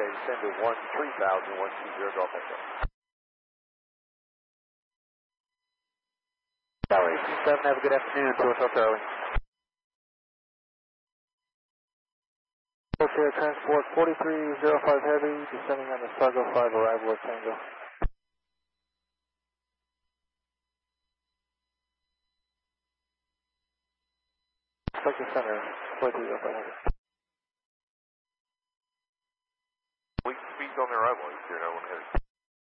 Okay, descend to 3000, 120 Golf Echo. Tower 87, have a good afternoon. To Hotel Charlie. Okay, transport 4305 Heavy, descending on the Sargo 5, arrival at Tango. Select the center, 4305 Heavy.